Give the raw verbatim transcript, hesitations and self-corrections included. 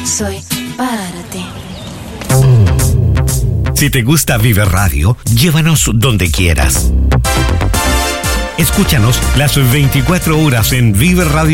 soy para ti. Si te gusta Vive Radio, llévanos donde quieras. Escúchanos las veinticuatro horas en Vive Radio.